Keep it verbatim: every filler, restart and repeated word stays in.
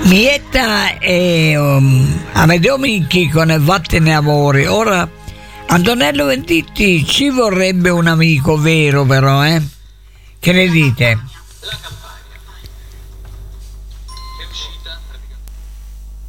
Mietta e um, Amedeo Micchi con E vattene amore. Ora Antonello Venditti, ci vorrebbe un amico vero però, eh? Che ne dite?